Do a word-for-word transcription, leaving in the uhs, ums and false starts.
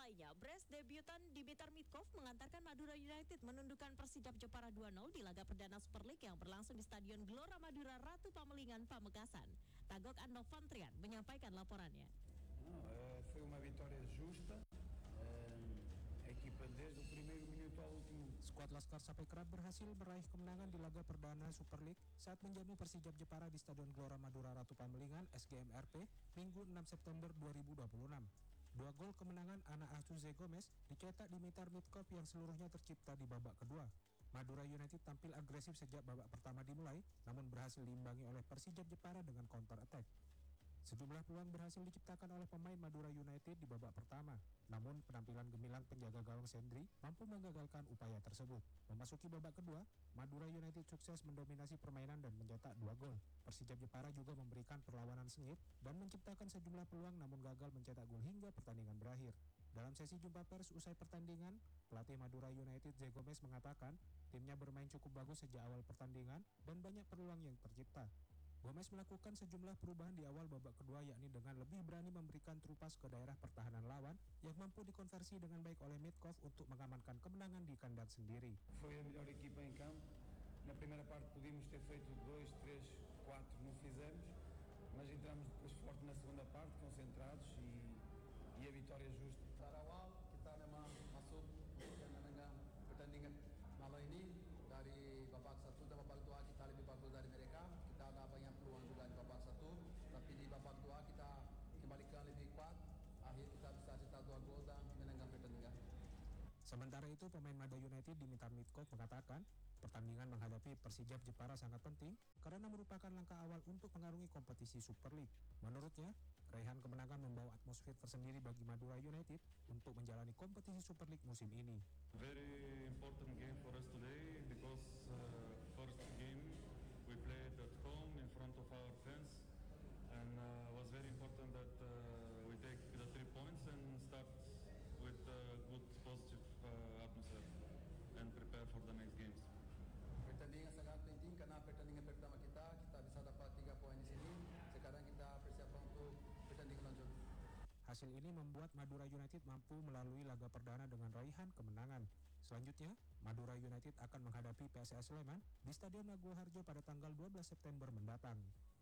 lainnya, Brest debutan Dimitar Mitkov mengantarkan Madura United menundukkan Persijap Jepara dua nol di laga perdana Super League yang berlangsung di Stadion Gelora Madura Ratu Pamelingan, Pamekasan. Tagok Andofantrian menyampaikan laporannya. Não, foi uma vitória justa. A equipa desde o primeiro minuto ao último. Skuad Laskar Sapai Kerap berhasil meraih kemenangan di laga perdana Super League saat menjamu Persijap Jepara di Stadion Gelora Madura Ratu Pamelingan S G M R P Minggu enam September dua ribu dua puluh enam. Dua gol kemenangan Ana Achuze Gomez dicetak Dimitar Mitkov yang seluruhnya tercipta di babak kedua. Madura United tampil agresif sejak babak pertama dimulai, namun berhasil diimbangi oleh Persijap Jepara dengan counter attack. Sejumlah peluang berhasil diciptakan oleh pemain Madura United di babak pertama, namun penampilan gemilang penjaga gawang Sendri mampu menggagalkan upaya tersebut. Memasuki babak kedua, Madura United sukses mendominasi permainan dan mencetak dua gol. Persijap Jepara juga memberikan perlawanan sengit dan menciptakan sejumlah peluang namun gagal mencetak gol hingga pertandingan berakhir. Dalam sesi jumpa pers usai pertandingan, pelatih Madura United Zé Gomez mengatakan timnya bermain cukup bagus sejak awal pertandingan dan banyak peluang yang tercipta. Gomez melakukan sejumlah perubahan di awal babak kedua, yakni dengan lebih berani memberikan trupas ke daerah pertahanan lawan yang mampu dikonversi dengan baik oleh Mitkov untuk mengamankan kemenangan di kandang sendiri. Foi a melhor equipa em campo. Na primeira parte podíamos ter feito dois, três, quatro, não fizemos, mas entramos depois forte na segunda parte, concentrados e, e a vitória justa. Dari awal kita memang masuk dengan pertandingan malam ini. Dari babak satu dan babak dua kita lebih bagus dari mereka. Kita ada banyak peluang juga di babak satu, tapi di babak dua kita kembalikan lebih kuat. Akhir kita bisa cetak dua gol dan menangkan pertandingan. Sementara itu, pemain Madura United Dimitar Mitkov mengatakan pertandingan menghadapi Persijap Jepara sangat penting karena merupakan langkah awal untuk mengarungi kompetisi Super League. Menurutnya, raihan kemenangan membawa atmosfer tersendiri bagi Madura United untuk menjalani kompetisi Super League musim ini. Very important game for us today because uh, first game we played at home in front of our fans and uh, was very important that uh, we take the three points and start with a good positive uh, atmosphere and prepare for the next games. Pertandingan sangat penting karena pertandingan pertama kita kita bisa dapat tiga poin di sini. Sekarang kita persiapan untuk pertandingan lanjut. Hasil ini membuat Madura United mampu melalui laga perdana dengan raihan kemenangan. Selanjutnya, Madura United akan menghadapi P S S Sleman di Stadion Maguwo Harjo pada tanggal dua belas September mendatang.